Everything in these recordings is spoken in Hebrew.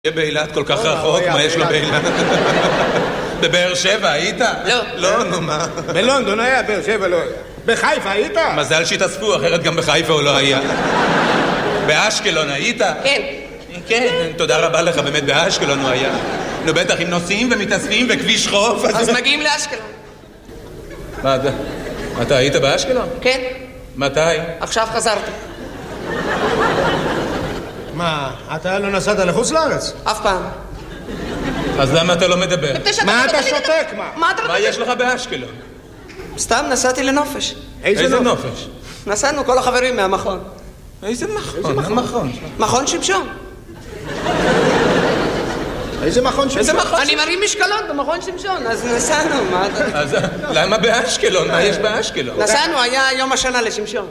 באילת כל כך רחוק, מה יש לו באילת? בבאר שבע היית? לא, נו מה? בלונדון היה, באר שבע לא היה. בחיפה היית? מזל שהתאספו, אחרת גם בחיפה הוא לא היה. באשקלון היית? כן. כן, תודה רבה לך, באמת באשקלון הוא היה. נו בטח, אם נוסעים ומתאספים וכביש חוף אז מגיעים לאשקלון. מה, אתה היית באשקלון? כן. מתי? עכשיו חזרתי. מה, אתה לא נסעת לחוץ לארץ? אף פעם. אז למה אתה לא מדבר? מה אתה שותק, מה? מה יש לך באשקלון? סתם נסעתי לנופש. איזה נופש? נסענו כל החברים מהמכון. איזה מכון? מכון שמשון. איזה מכון שמשון? אני מרים משקלות במכון שמשון, אז נסענו. אז למה באשקלון? מה יש באשקלון? נסענו, היה יום השנה לשמשון.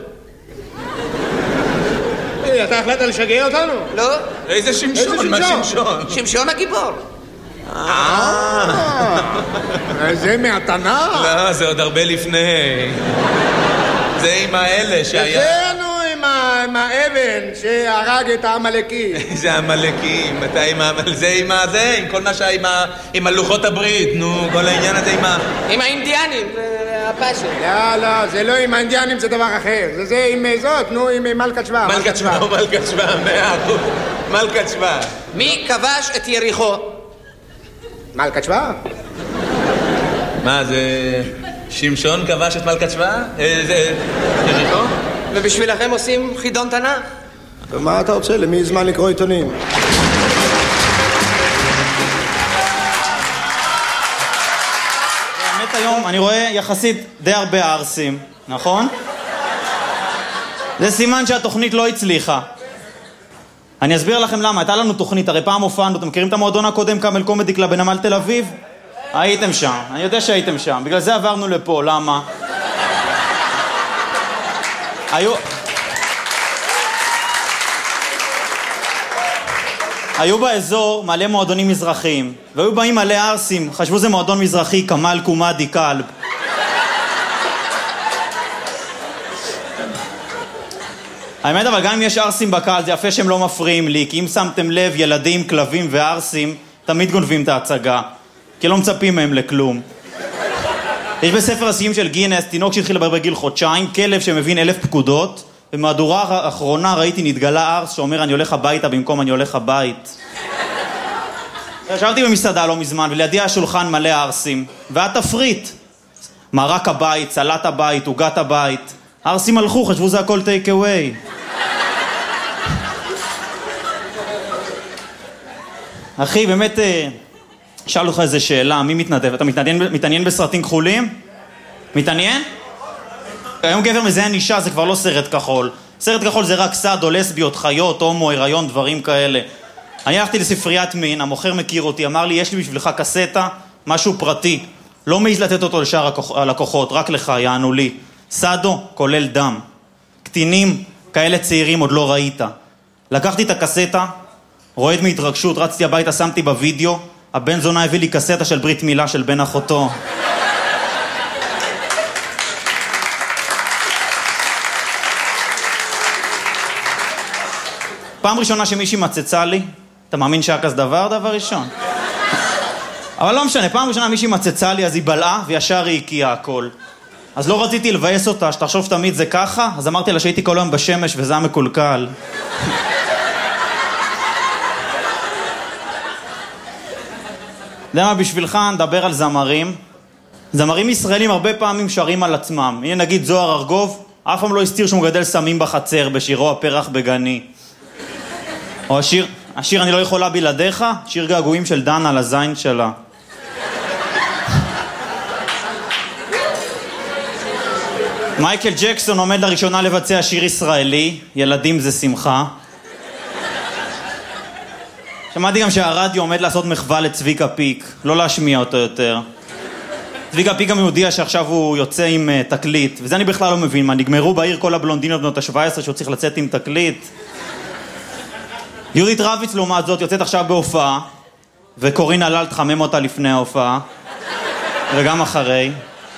אתה החלטת לשגע אותנו? לא. איזה שמשון? מה שמשון? שמשון הגיבור. זה מהתנ"ך? לא, זה עוד הרבה לפני. זה עם האלה שהיה... זה נו עם האבן שהרג את העמלקים. זה העמלקים, זה עם כל מה שהיה עם הלוחות הברית, נו, כל העניין הזה עם האינדיאנים, הפאשן. לא, זה לא עם האינדיאנים, זה דבר אחר. זה עם זאת, נו, עם מלכת שבא. מלכת שבא, 100%. מלכת שבא. מי כבש את יריחו? מלכת שבא? מה, זה... שמשון כבש את מלכת שבא? זה... יריחו? ובשבילכם עושים חידון תנ"ך? ומה אתה רוצה? למי זמן לקרוא עיתונים? באמת היום אני רואה יחסית די הרבה ערסים, נכון? זה סימן שהתוכנית לא הצליחה. אני אסביר לכם למה, הייתה לנו תוכנית, הרי פעם הופענו, אתם מכירים את המועדון הקודם, קאמל קומדי קלאב בנמל תל אביב? הייתם שם, אני יודע שהייתם שם, בגלל זה עברנו לפה, למה? היו באזור מלא מועדונים מזרחיים, והיו באים מלא ערסים, חשבו זה מועדון מזרחי, קאמל קומדי קלאב. האמת, אבל גם אם יש ערסים בקהל, זה יפה שהם לא מפריעים לי, כי אם שמתם לב, ילדים, כלבים וערסים תמיד גונבים את ההצגה, כי לא מצפים מהם לכלום. יש בספר השיאים של גינס, תינוק שהתחיל לדבר בגיל חודשיים, כלב שמבין 1000 פקודות, במהדורה האחרונה ראיתי נתגלה ערס שאומר אני הולך הביתה במקום אני הולך הבית. ישבתי במסעדה לא מזמן, ולידי השולחן מלא ערסים, והתפריט. מרק הבית, סלט הבית, עוגת הבית. הערסים הלכו, חשבו זה הכל טייק אווי. אחי, באמת, שאל לך איזה שאלה, מי מתנדב? אתה מתעניין בסרטים כחולים? מתעניין? היום גבר מזיין אישה זה כבר לא סרט כחול. סרט כחול זה רק סאדו, לסביות, חיות, הומו, הריון, דברים כאלה. אני הלכתי לספריית מין, המוכר מכיר אותי, אמר לי, יש לי בשבילך קסטה, משהו פרטי. לא מעז לתת אותו לשאר הלקוחות, רק לך, יענו לי. סאדו, כולל דם. קטינים, כאלה צעירים עוד לא ראית. לקחתי את הקסטה, רועד מהתרגשות, רצתי הביתה, שמתי בווידאו, הבן זונה הביא לי קסטה של ברית מילה של בן אחותו. פעם ראשונה שמישהי מצצה לי, אתה מאמין שהיה כזה דבר ראשון? אבל לא משנה, פעם ראשונה מישהי מצצה לי, אז היא בלעה וישר היא הקיעה הכל. אז לא רציתי לבאס אותה, שתחשוב תמיד זה ככה, אז אמרתי לה שהייתי כל היום בשמש וזה היה מקולקל. יודע מה, בשבילך נדבר על זמרים. זמרים ישראלים הרבה פעמים שרים על עצמם. הנה נגיד זוהר ארגוב, אף פעם לא הסתיר שהוא מגדל סמים בחצר בשירו הפרח בגני. או השיר אני לא יכולה בלעדיך, שיר געגועים של דנה על הזין שלה. מייקל ג'קסון עומד לראשונה לבצע שיר ישראלי, ילדים זה שמחה. שמעתי גם שהרדיו עומד לעשות מחווה לצביקה פיק, לא להשמיע אותו יותר. צביקה פיק גם יודיע שעכשיו הוא יוצא עם תקליט, וזה אני בכלל לא מבין, מה נגמרו בעיר כל הבלונדינות בנות ה-17 שהוא צריך לצאת עם תקליט? יהודית רביץ לעומת זאת יוצאת עכשיו בהופעה, וקורין הלל תחמם אותה לפני ההופעה, וגם אחרי.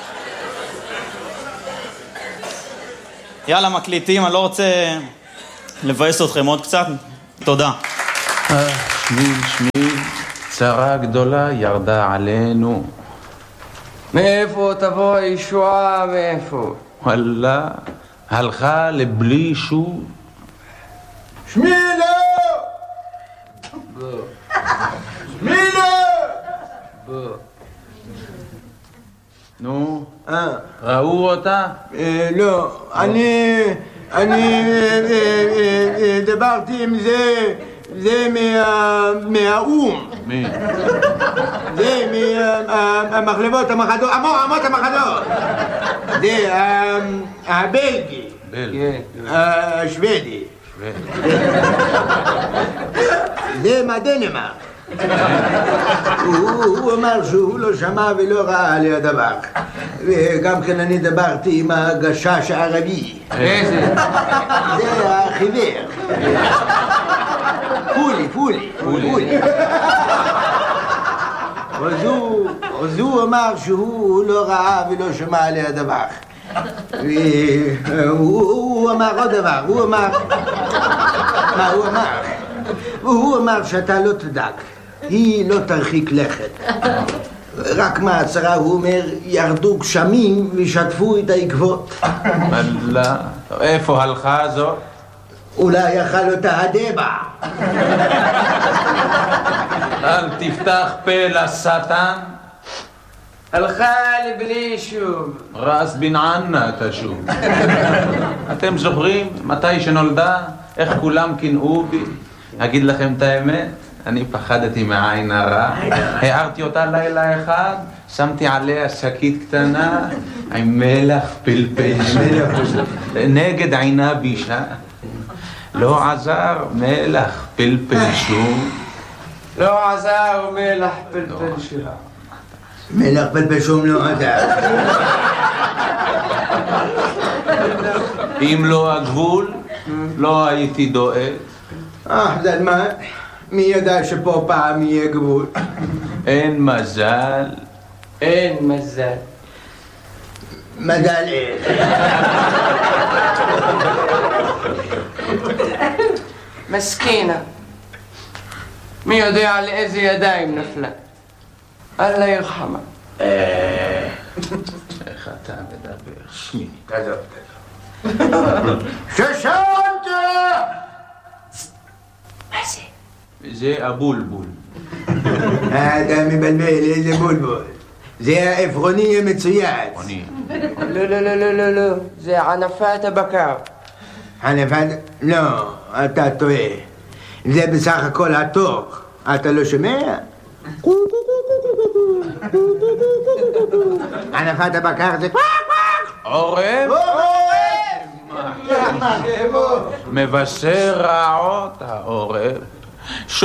יאללה מקליטים, אני לא רוצה לבאס אתכם עוד קצת. תודה. שמי, צרה גדולה ירדה עלינו. מאיפה תבוא הישועה? מאיפה? וואלה, הלכה לבלי שוב. שמילו! שמילו! נו, ראו אותה? לא, אני דיברתי עם זה מהאום. מי? זה מהמחלבות המחדות, אמות המחדות. זה הבלגי. השוודי. זה מהדנמרק. הוא אמר שהוא לא שמע ולא ראה על הדבר. וגם כן אני דיברתי עם הגשש הערבי. איזה? זה החיוור. פולי. אז הוא אמר שהוא לא ראה ולא שמע על הדבר. הוא אמר עוד דבר, הוא אמר שאתה לא תדאג, היא לא תרחיק לכת. רק מהצרה הוא אומר, ירדו גשמים ושטפו את העקבות. וואלה, איפה הלכה זאת? אולי יאכל אותה הדבע. אל תפתח פה לשטן. הלכה לבלי שוב. רס בן ענה תשוב. אתם זוכרים מתי שנולדה? איך כולם קינאו בי? אגיד לכם את האמת? אני פחדתי מעין הרע. הערתי אותה לילה אחד, שמתי עליה שקית קטנה עם מלח פלפל נגד עינה בישה. לא עזר מלח פלפל שום. לא עזר מלח פלפל שום. מלח פלפל שום לא עזר. אם לא הגבול, לא הייתי דואג. זלמן, מי ידע שפה פעם יהיה גבול? אין מזל. אין מזל. מזל איך? מסכינה. מי יודע על איזה ידיים נפלה? אללה ירחמה. איך אתה מדבר? שמי. תעזוב. שושנת! מה זה? זה הבולבול. אתה מבלבל, איזה בולבול. זה העפרוני המצויץ. לא. זה ענפת הבקר. ענפת? לא, אתה טועה. זה בסך הכל התוך. אתה לא שומע? ענפת הבקר זה עורב? מבשר רעות העורב.